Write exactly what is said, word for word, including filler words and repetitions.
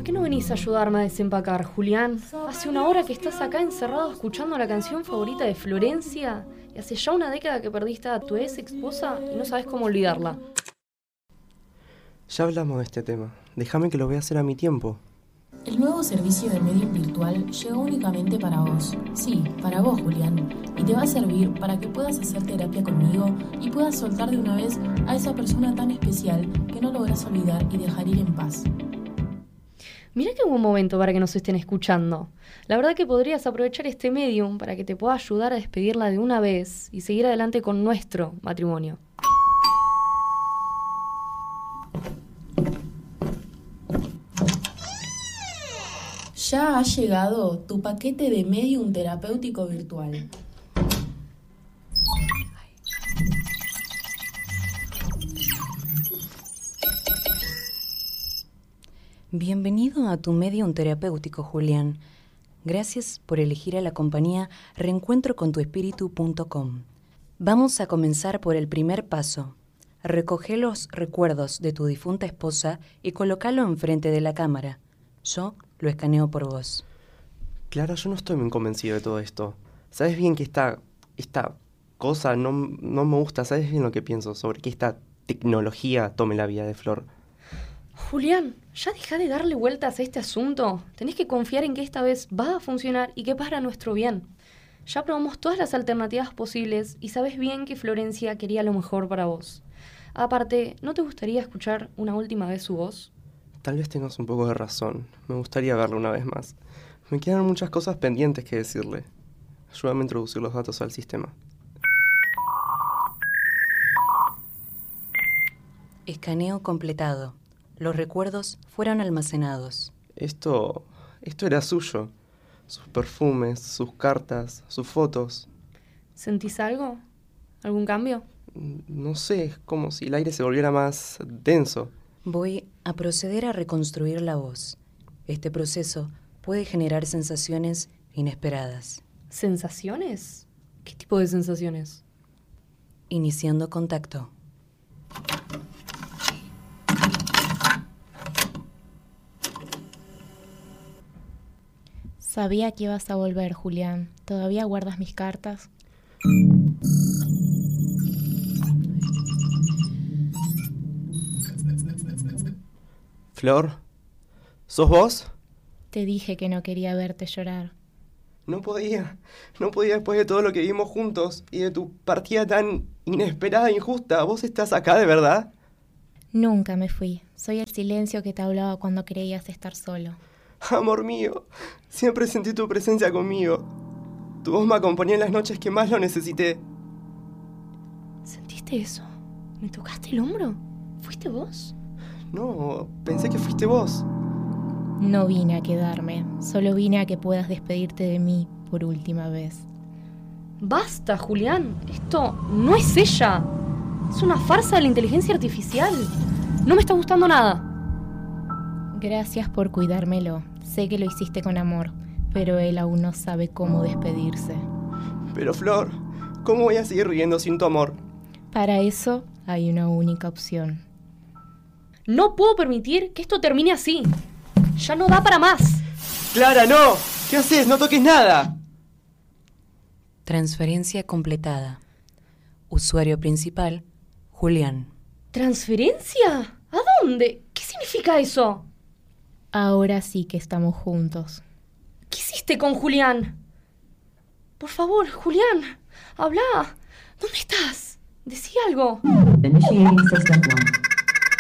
qué no venís a ayudarme a desempacar, Julián? Hace una hora que estás acá encerrado escuchando la canción favorita de Florencia y hace ya una década que perdiste a tu ex esposa y no sabes cómo olvidarla. Ya hablamos de este tema. Déjame que lo voy a hacer a mi tiempo. El nuevo servicio de Medium virtual llegó únicamente para vos. Sí, para vos, Julián. Y te va a servir para que puedas hacer terapia conmigo y puedas soltar de una vez a esa persona tan especial que no logras olvidar y dejar ir en paz. Mirá qué buen momento para que nos estén escuchando. La verdad que podrías aprovechar este Medium para que te pueda ayudar a despedirla de una vez y seguir adelante con nuestro matrimonio. Ya ha llegado tu paquete de Medium terapéutico virtual. Bienvenido a tu Medium terapéutico, Julián. Gracias por elegir a la compañía reencuentro con tu espíritu punto com. Vamos a comenzar por el primer paso. Recoge los recuerdos de tu difunta esposa y colócalo enfrente de la cámara. Yo lo escaneo por vos. Clara, yo no estoy muy convencido de todo esto. Sabes bien que esta, esta cosa no, no me gusta. Sabes bien lo que pienso sobre que esta tecnología tome la vida de Flor. Julián, ya deja de darle vueltas a este asunto. Tenés que confiar en que esta vez va a funcionar y que es para nuestro bien. Ya probamos todas las alternativas posibles y sabes bien que Florencia quería lo mejor para vos. Aparte, ¿no te gustaría escuchar una última vez su voz? Tal vez tengas un poco de razón. Me gustaría verla una vez más. Me quedan muchas cosas pendientes que decirle. Ayúdame a introducir los datos al sistema. Escaneo completado. Los recuerdos fueron almacenados. Esto... esto era suyo. Sus perfumes, sus cartas, sus fotos. ¿Sentís algo? ¿Algún cambio? No sé, es como si el aire se volviera más denso. Voy a proceder a reconstruir la voz. Este proceso puede generar sensaciones inesperadas. ¿Sensaciones? ¿Qué tipo de sensaciones? Iniciando contacto. Sabía que ibas a volver, Julián. ¿Todavía guardas mis cartas? Flor, ¿sos vos? Te dije que no quería verte llorar. No podía, no podía después de todo lo que vivimos juntos y de tu partida tan inesperada e injusta. ¿Vos estás acá de verdad? Nunca me fui. Soy el silencio que te hablaba cuando creías estar solo. Amor mío, siempre sentí tu presencia conmigo. Tu voz me acompañó en las noches que más lo necesité. ¿Sentiste eso? ¿Me tocaste el hombro? ¿Fuiste vos? No, pensé que fuiste vos. No vine a quedarme, solo vine a que puedas despedirte de mí por última vez. ¡Basta, Julián! Esto no es ella. Es una farsa de la inteligencia artificial. No me está gustando nada. Gracias por cuidármelo. Sé que lo hiciste con amor, pero él aún no sabe cómo despedirse. Pero Flor, ¿cómo voy a seguir riendo sin tu amor? Para eso hay una única opción. No puedo permitir que esto termine así. Ya no da para más. ¡Clara, no! ¿Qué haces? ¡No toques nada! Transferencia completada. Usuario principal, Julián. ¿Transferencia? ¿A dónde? ¿Qué significa eso? Ahora sí que estamos juntos. ¿Qué hiciste con Julián? Por favor, Julián, habla. ¿Dónde estás? Decí algo. Initiating system one.